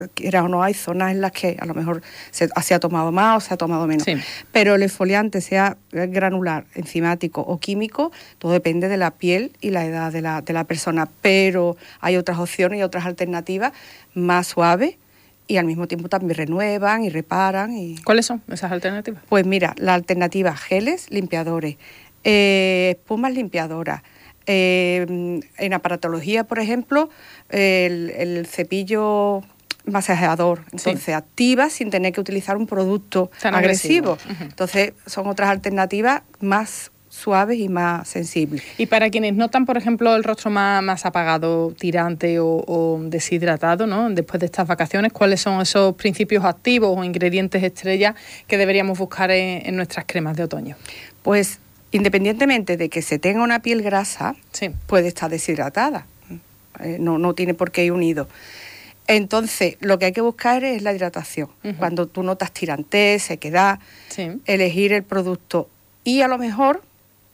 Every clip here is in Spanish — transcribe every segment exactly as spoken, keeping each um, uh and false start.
quiera o no, hay zonas en las que a lo mejor se, se ha tomado más o se ha tomado menos. Sí. Pero el exfoliante, sea granular, enzimático o químico, todo depende de la piel y la edad de la, de la persona. Pero hay otras opciones y otras alternativas más suaves y al mismo tiempo también renuevan y reparan. Y... ¿Cuáles son esas alternativas? Pues mira, la alternativa: geles limpiadores, eh, espumas limpiadoras. Eh, en aparatología, por ejemplo, el, el cepillo masajeador, entonces sí. activa sin tener que utilizar un producto tan agresivo. agresivo. Uh-huh. Entonces son otras alternativas más suaves y más sensibles. Y para quienes notan, por ejemplo, el rostro más, más apagado, tirante o, o deshidratado, ¿no?, después de estas vacaciones, ¿cuáles son esos principios activos o ingredientes estrella que deberíamos buscar en, en nuestras cremas de otoño? Pues independientemente de que se tenga una piel grasa, sí. puede estar deshidratada. Eh, no, no tiene por qué ir unido. Entonces, lo que hay que buscar es la hidratación. Uh-huh. Cuando tú notas tirantez, sequedad, sí. elegir el producto. Y a lo mejor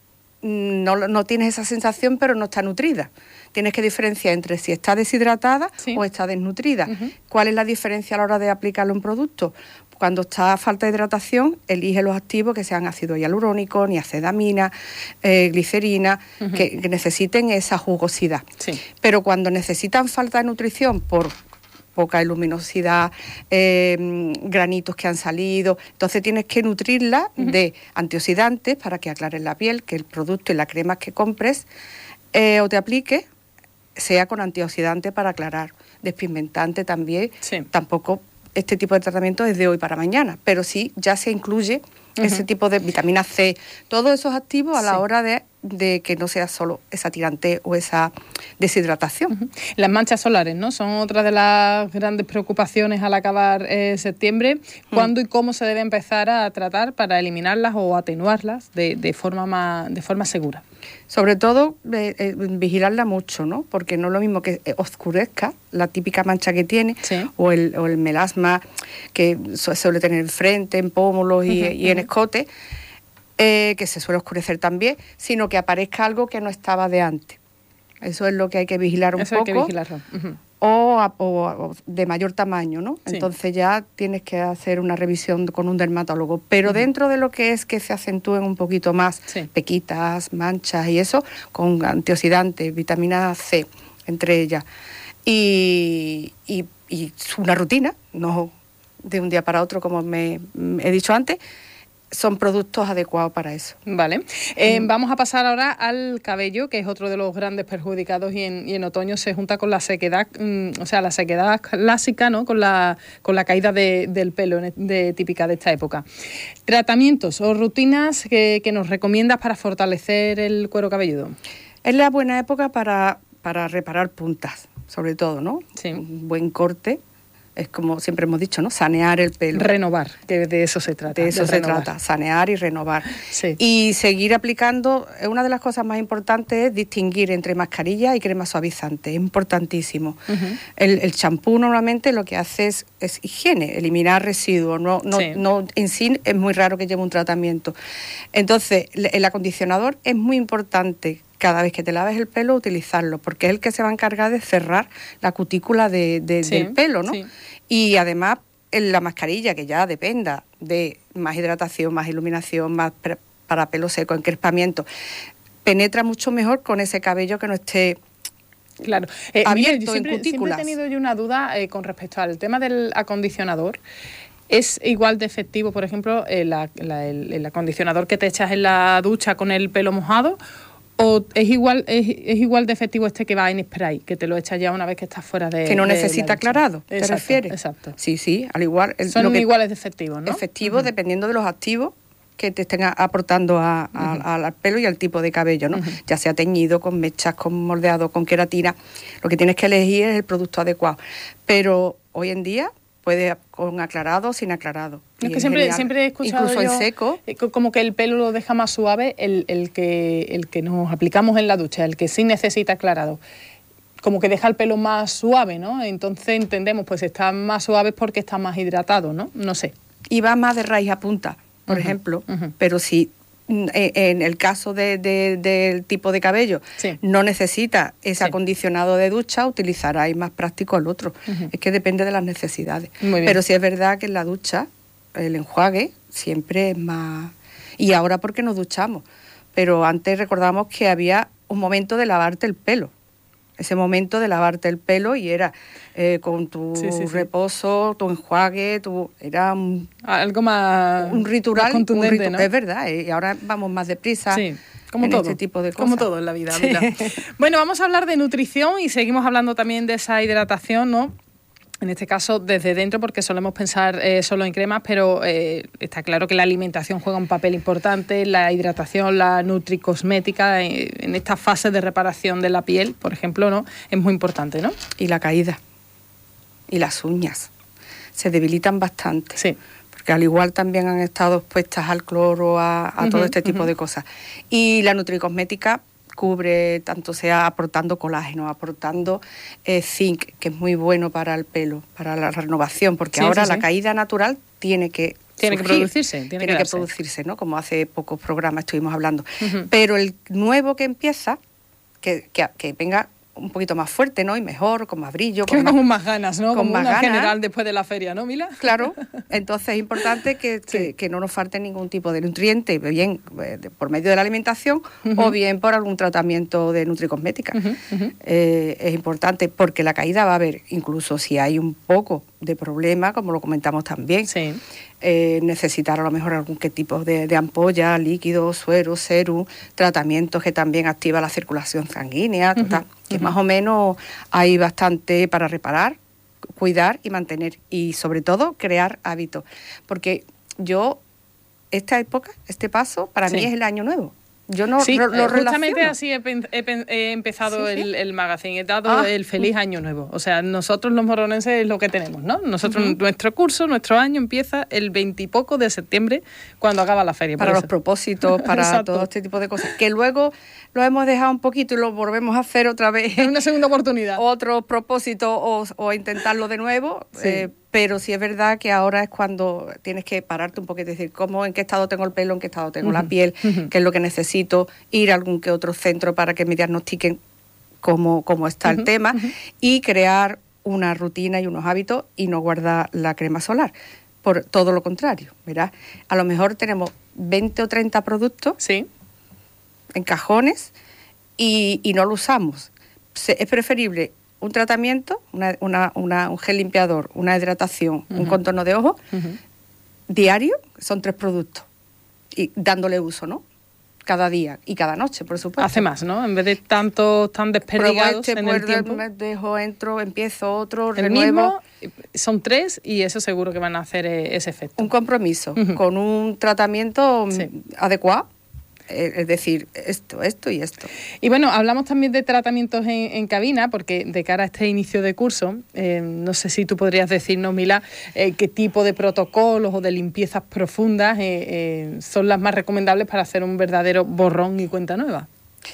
no, no tienes esa sensación, pero no está nutrida. Tienes que diferenciar entre si está deshidratada sí. o está desnutrida. Uh-huh. ¿Cuál es la diferencia a la hora de aplicarle un producto? Cuando está a falta de hidratación, elige los activos que sean ácido hialurónico, niacetamina, eh, glicerina, uh-huh. que, que necesiten esa jugosidad. Sí. Pero cuando necesitan falta de nutrición por poca luminosidad, eh, granitos que han salido, entonces tienes que nutrirla uh-huh. de antioxidantes para que aclaren la piel, que el producto y la crema que compres eh, o te apliques sea con antioxidante para aclarar, despigmentante también, sí. tampoco este tipo de tratamiento es de hoy para mañana, pero sí ya se incluye uh-huh. ese tipo de vitamina C, todos esos activos a la sí. hora de, de que no sea solo esa tirantez o esa deshidratación. Uh-huh. Las manchas solares, ¿no?, son otra de las grandes preocupaciones al acabar eh, septiembre. ¿Cuándo uh-huh. y cómo se debe empezar a tratar para eliminarlas o atenuarlas de, de, forma, más, de forma segura? Sobre todo, eh, eh, vigilarla mucho, ¿no? Porque no es lo mismo que oscurezca la típica mancha que tiene, sí. o, el, o el melasma que suele tener en frente, en pómulos y, uh-huh, y en uh-huh. escote, eh, que se suele oscurecer también, sino que aparezca algo que no estaba de antes. Eso es lo que hay que vigilar un Eso poco. Hay que vigilarlo. Uh-huh. O, a, o, o de mayor tamaño, ¿no? Sí. Entonces ya tienes que hacer una revisión con un dermatólogo. Pero uh-huh. dentro de lo que es que se acentúen un poquito más sí. pequitas, manchas y eso, con antioxidantes, vitamina C, entre ellas. Y, y, y una rutina, no de un día para otro, como me he dicho antes, son productos adecuados para eso. Vale. Eh, mm. Vamos a pasar ahora al cabello, que es otro de los grandes perjudicados y en, y en otoño se junta con la sequedad, mmm, o sea, la sequedad clásica, ¿no?, con la, con la caída de, del pelo de, típica de esta época. ¿Tratamientos o rutinas que, que nos recomiendas para fortalecer el cuero cabelludo? Es la buena época para, para reparar puntas, sobre todo, ¿no? Sí. Un buen corte. Es como siempre hemos dicho, ¿no? Sanear el pelo. Renovar, que de eso se trata. De eso de se renovar. trata, sanear y renovar. Sí. Y seguir aplicando, una de las cosas más importantes es distinguir entre mascarilla y crema suavizante, es importantísimo. Uh-huh. El champú normalmente lo que hace es, es higiene, eliminar residuos, no, no, sí. no, en sí es muy raro que lleve un tratamiento. Entonces, el acondicionador es muy importante. Cada vez que te laves el pelo, utilizarlo, porque es el que se va a encargar de cerrar la cutícula de, de, sí, del pelo, ¿no? Sí. Y además, en la mascarilla, que ya dependa de más hidratación, más iluminación, más pre- para pelo seco, encrespamiento, penetra mucho mejor con ese cabello que no esté claro. eh, abierto mire, yo siempre, en cutículas. Siempre he tenido yo una duda eh, con respecto al tema del acondicionador. ¿Es igual de efectivo, por ejemplo, eh, la, la, el, el acondicionador que te echas en la ducha con el pelo mojado? ¿O es igual es, es igual de efectivo este que va en spray, que te lo echas ya una vez que estás fuera de... Que no de necesita aclarado, ¿te exacto, refieres? Exacto. Sí, sí, al igual... El, Son lo que, iguales de efectivos, ¿no? Efectivos, uh-huh. dependiendo de los activos que te estén aportando a, a, uh-huh. al pelo y al tipo de cabello, ¿no? Uh-huh. Ya sea teñido, con mechas, con moldeado, con queratina. Lo que tienes que elegir es el producto adecuado. Pero hoy en día puede con aclarado o sin aclarado. Es que siempre, siempre he escuchado incluso yo, en seco, como que el pelo lo deja más suave el, el, que, el que nos aplicamos en la ducha, el que sí necesita aclarado. Como que deja el pelo más suave, ¿no? Entonces entendemos, pues está más suave porque está más hidratado, ¿no? No sé. Y va más de raíz a punta, por uh-huh, ejemplo, uh-huh. pero si en el caso de, de, del tipo de cabello, sí. no necesita ese sí. acondicionado de ducha, utilizaráis más práctico el otro. Uh-huh. Es que depende de las necesidades. Pero sí es verdad que en la ducha, el enjuague siempre es más... Y ahora porque nos duchamos. Pero antes recordamos que había un momento de lavarte el pelo. Ese momento de lavarte el pelo y era eh, con tu sí, sí, reposo, sí. tu enjuague, tu, era un, algo más un ritual más contundente, un ritu- ¿no? Es verdad, y ahora vamos más deprisa sí, como en todo, este tipo de cosas. Como todo en la vida. Sí. Bueno, vamos a hablar de nutrición y seguimos hablando también de esa hidratación, ¿no? En este caso, desde dentro, porque solemos pensar eh, solo en cremas, pero eh, está claro que la alimentación juega un papel importante, la hidratación, la nutricosmética, eh, en esta fase de reparación de la piel, por ejemplo, ¿no? Es muy importante, ¿no? Y la caída. Y las uñas. Se debilitan bastante. Sí. Porque al igual también han estado expuestas al cloro, a, a uh-huh, todo este tipo uh-huh. de cosas. Y la nutricosmética cubre, tanto sea aportando colágeno, aportando eh, zinc, que es muy bueno para el pelo, para la renovación, porque sí, ahora sí, la sí. caída natural tiene que Tiene surgir, que producirse. Tiene, tiene que, que producirse, ¿no? Como hace pocos programas estuvimos hablando. Uh-huh. Pero el nuevo que empieza, que, que, que venga un poquito más fuerte, ¿no? Y mejor, con más brillo. Que con más, más, más ganas, ¿no? Con Como más una ganas. general después de la feria, ¿no, Mila? Claro. Entonces es importante que, sí. que, que no nos falte ningún tipo de nutriente, bien por medio de la alimentación uh-huh. o bien por algún tratamiento de nutricosmética. Uh-huh. Uh-huh. Eh, es importante porque la caída va a haber, incluso si hay un poco de problema, como lo comentamos también. Sí. Eh, necesitar a lo mejor algún qué tipo de, de ampolla, líquido, suero, serum, tratamientos que también activa la circulación sanguínea, uh-huh, total, que uh-huh. más o menos hay bastante para reparar, cuidar y mantener y sobre todo crear hábitos, porque yo esta época, este paso para sí. mí es el año nuevo. Yo no sí, lo, lo justamente relaciono. así he, he, he empezado sí, sí. El, el magazine, he dado ah. el feliz año nuevo. O sea, nosotros los moronenses es lo que tenemos, ¿no? Nosotros, uh-huh. nuestro curso, nuestro año empieza el veintipoco de septiembre, cuando acaba la feria. Para los propósitos, para todo este tipo de cosas. Que luego lo hemos dejado un poquito y lo volvemos a hacer otra vez. En una segunda oportunidad. Otro propósito o, o intentarlo de nuevo. Sí. Eh, pero sí es verdad que ahora es cuando tienes que pararte un poquito y decir cómo, en qué estado tengo el pelo, en qué estado tengo uh-huh. la piel, uh-huh. qué es lo que necesito, ir a algún que otro centro para que me diagnostiquen cómo, cómo está uh-huh. el tema uh-huh. y crear una rutina y unos hábitos y no guardar la crema solar. Por todo lo contrario, ¿verdad? A lo mejor tenemos veinte o treinta productos sí. en cajones y, y no lo usamos. Se, es preferible un tratamiento, una, una, una, un gel limpiador, una hidratación, uh-huh. un contorno de ojos, uh-huh. diario, son tres productos, y dándole uso, ¿no? Cada día y cada noche, por supuesto. Hace más, ¿no? En vez de tanto tan desperdigados este, en el tiempo. Me dejo, entro, empiezo otro, el renuevo. Mismo, son tres y eso seguro que van a hacer ese efecto. Un compromiso uh-huh. con un tratamiento sí. adecuado. Es decir, esto, esto y esto. Y bueno, hablamos también de tratamientos en, en cabina, porque de cara a este inicio de curso, eh, no sé si tú podrías decirnos, Mila, eh, qué tipo de protocolos o de limpiezas profundas eh, eh, son las más recomendables para hacer un verdadero borrón y cuenta nueva.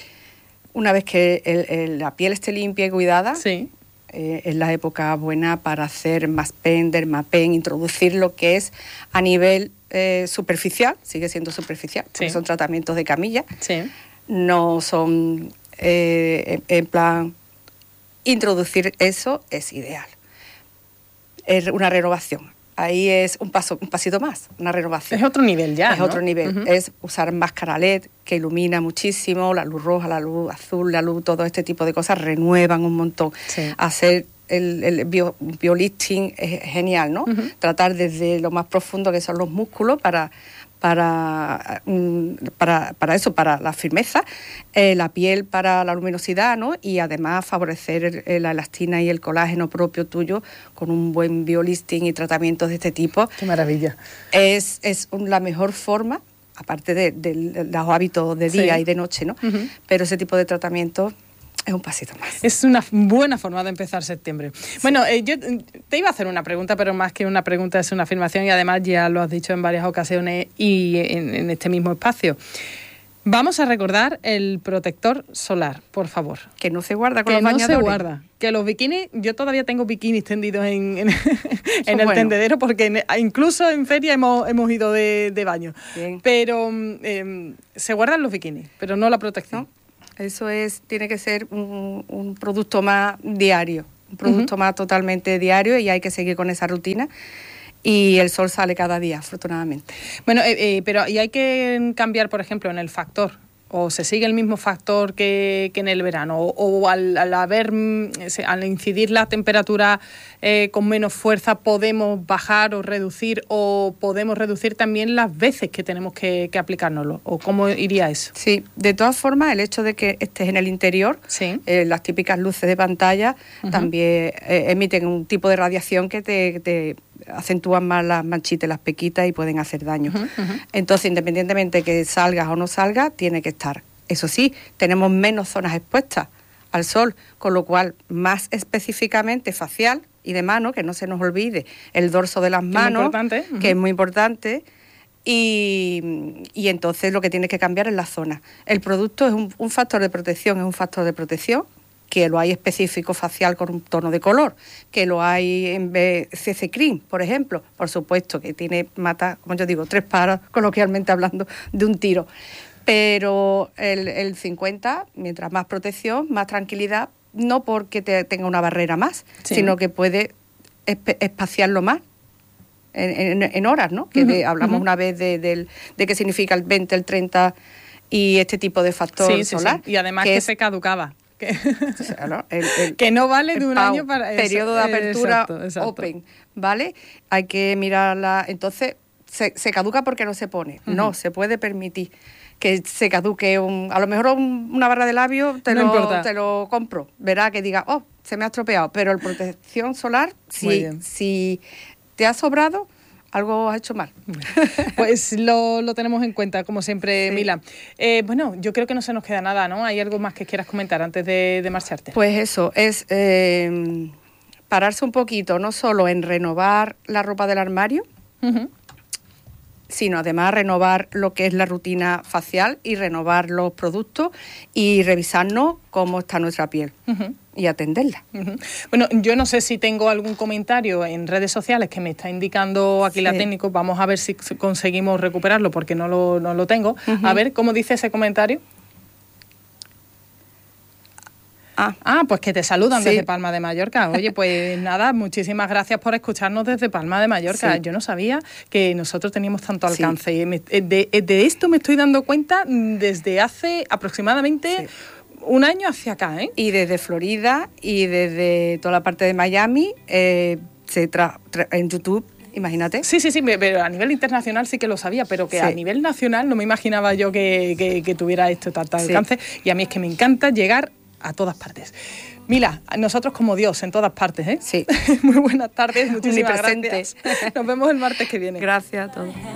Una vez que el, el, la piel esté limpia y cuidada, sí. eh, es la época buena para hacer más pen, dermapen, introducir lo que es a nivel Eh, superficial, sigue siendo superficial, porque sí. son tratamientos de camilla, sí. no son eh, en, en plan, introducir eso es ideal. Es una renovación, ahí es un paso, un pasito más, una renovación. Es otro nivel ya, Es ¿no? otro nivel, uh-huh. es usar máscara L E D que ilumina muchísimo, la luz roja, la luz azul, la luz, todo este tipo de cosas renuevan un montón. Sí. Hacer el, el bio, biolifting es genial, ¿no? Uh-huh. Tratar desde lo más profundo que son los músculos para, para, para, para eso, para la firmeza, eh, la piel para la luminosidad, ¿no? Y además favorecer el, el, la elastina y el colágeno propio tuyo con un buen biolifting y tratamientos de este tipo. ¡Qué maravilla! Es, es un, la mejor forma, aparte de, de, de los hábitos de día sí. y de noche, ¿no? Uh-huh. Pero ese tipo de tratamientos es un pasito más. Es una buena forma de empezar septiembre. Sí. Bueno, eh, yo te iba a hacer una pregunta, pero más que una pregunta es una afirmación y además ya lo has dicho en varias ocasiones y en, en este mismo espacio. Vamos a recordar el protector solar, por favor. Que no se guarda con que los no bañadores. se guarda. Que los bikinis, yo todavía tengo bikinis tendidos en, en, en el bueno. tendedero, porque en, incluso en feria hemos, hemos ido de, de baño. Bien. Pero eh, se guardan los bikinis, pero no la protección. ¿No? Eso es, tiene que ser un, un producto más diario, un producto uh-huh. más totalmente diario, y hay que seguir con esa rutina. Y el sol sale cada día, afortunadamente. Bueno, eh, eh, pero ¿y hay que cambiar, por ejemplo, en el factor? ¿O se sigue el mismo factor que, que en el verano? ¿O, o al, al haber, al incidir la temperatura eh, con menos fuerza, podemos bajar o reducir? ¿O podemos reducir también las veces que tenemos que, que aplicárnoslo? ¿O cómo iría eso? Sí, de todas formas, el hecho de que estés en el interior, sí. eh, las típicas luces de pantalla uh-huh. también eh, emiten un tipo de radiación que te... te acentúan más las manchitas, las pequitas, y pueden hacer daño. Uh-huh, uh-huh. Entonces, independientemente de que salgas o no salgas, tiene que estar. Eso sí, tenemos menos zonas expuestas al sol, con lo cual, más específicamente facial y de mano, que no se nos olvide el dorso de las manos, uh-huh. que es muy importante, y, y entonces lo que tienes que cambiar es la zona. El producto es un, un factor de protección, es un factor de protección, que lo hay específico facial con un tono de color, que lo hay en vez C C Cream, por ejemplo, por supuesto, que tiene, mata, como yo digo, tres pájaros, coloquialmente hablando, de un tiro. Pero el, el cincuenta, mientras más protección, más tranquilidad, no porque te tenga una barrera más, sí. sino que puede esp- espaciarlo más en, en, en horas, ¿no? Que uh-huh, de, hablamos uh-huh. una vez de, de, de qué significa el veinte, el treinta y este tipo de factor sí, solar. Sí, sí. Y además que, que es, se caducaba. Que, o sea, ¿no? el, el, que no vale de un P A U, año para... Periodo de apertura exacto, exacto. open, ¿vale? Hay que mirarla. Entonces, se, se caduca porque no se pone. Uh-huh. No, se puede permitir que se caduque. Un, a lo mejor un, una barra de labio te, no lo, te lo compro. Verá que diga, oh, se me ha estropeado. Pero el protección solar, si, si te ha sobrado, algo has hecho mal. Pues lo, lo tenemos en cuenta, como siempre, sí. Mila. Eh, bueno, yo creo que no se nos queda nada, ¿no? ¿Hay algo más que quieras comentar antes de, de marcharte? Pues eso, es eh, pararse un poquito, no solo en renovar la ropa del armario, uh-huh. sino además renovar lo que es la rutina facial y renovar los productos y revisarnos cómo está nuestra piel. Uh-huh. Y atenderla. Uh-huh. Bueno, yo no sé si tengo algún comentario en redes sociales que me está indicando aquí sí. la técnico. Vamos a ver si conseguimos recuperarlo, porque no lo, no lo tengo. Uh-huh. A ver, ¿cómo dice ese comentario? Ah, ah pues que te saludan sí. desde Palma de Mallorca. Oye, pues nada, muchísimas gracias por escucharnos desde Palma de Mallorca. Sí. Yo no sabía que nosotros teníamos tanto alcance. Sí. Y me, de, de esto me estoy dando cuenta desde hace aproximadamente... Sí. un año hacia acá, ¿eh? Y desde Florida y desde toda la parte de Miami, eh, se tra- tra- en YouTube, imagínate. Sí, sí, sí, pero a nivel internacional sí que lo sabía, pero que sí. a nivel nacional no me imaginaba yo que, que, que tuviera esto tanto alcance. Sí. Y a mí es que me encanta llegar a todas partes. Mila, nosotros como Dios en todas partes, ¿eh? Sí. Muy buenas tardes, muchísimas gracias. Nos vemos el martes que viene. Gracias a todos.